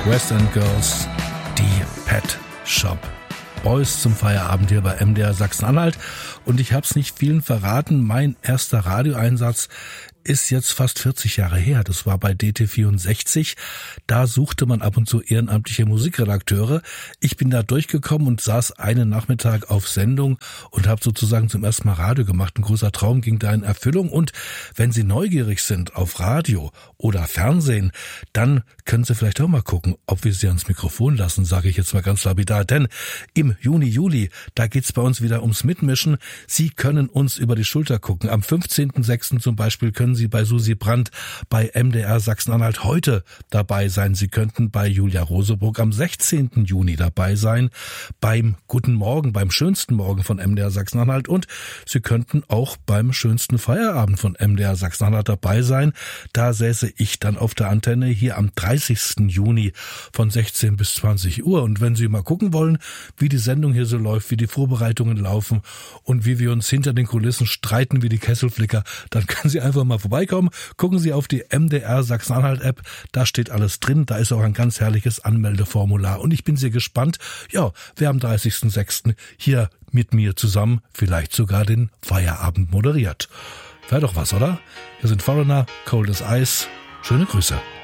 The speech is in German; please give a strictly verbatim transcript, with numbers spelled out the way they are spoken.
West End Girls, die Pet Shop Boys zum Feierabend hier bei M D R Sachsen-Anhalt. Und ich habe es nicht vielen verraten, mein erster Radioeinsatz ist jetzt fast vierzig Jahre her. Das war bei D T vierundsechzig. Da suchte man ab und zu ehrenamtliche Musikredakteure. Ich bin da durchgekommen und saß einen Nachmittag auf Sendung und habe sozusagen zum ersten Mal Radio gemacht. Ein großer Traum ging da in Erfüllung. Und wenn Sie neugierig sind auf Radio oder Fernsehen, dann können Sie vielleicht auch mal gucken, ob wir Sie ans Mikrofon lassen, sage ich jetzt mal ganz lapidar. Denn im Juni, Juli, da geht's bei uns wieder ums Mitmischen. Sie können uns über die Schulter gucken. Am fünfzehnten sechsten zum Beispiel können Sie bei Susi Brandt bei M D R Sachsen-Anhalt heute dabei sein. Sie könnten bei Julia Roseburg am sechzehnten Juni dabei sein, beim Guten Morgen, beim schönsten Morgen von M D R Sachsen-Anhalt, und Sie könnten auch beim schönsten Feierabend von M D R Sachsen-Anhalt dabei sein. Da säße ich dann auf der Antenne hier am dreißigsten Juni von sechzehn bis zwanzig Uhr. Und wenn Sie mal gucken wollen, wie die Sendung hier so läuft, wie die Vorbereitungen laufen und wie wir uns hinter den Kulissen streiten wie die Kesselflicker, dann können Sie einfach mal vorbeikommen. Gucken Sie auf die M D R Sachsen-Anhalt-App, da steht alles drin, da ist auch ein ganz herrliches Anmeldeformular. Und ich bin sehr gespannt, ja, wer am dreißigsten sechsten hier mit mir zusammen vielleicht sogar den Feierabend moderiert. Wäre doch was, oder? Hier sind Foreigner, Cold as Ice. Schöne Grüße.